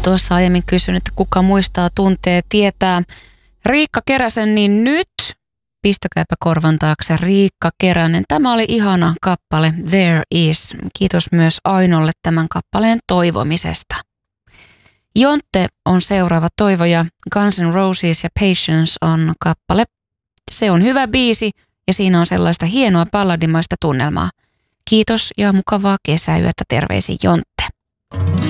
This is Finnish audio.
Tuossa aiemmin kysyin, että kuka muistaa, tuntee, tietää Riikka Keräsen, niin nyt pistäkääpä korvan taakse Riikka Keränen. Tämä oli ihana kappale There Is. Kiitos myös Ainolle tämän kappaleen toivomisesta. Jontte on seuraava toivoja. Guns N' Roses ja Patience on kappale. Se on hyvä biisi ja siinä on sellaista hienoa balladimaista tunnelmaa. Kiitos ja mukavaa kesäyötä, terveisin Jontte.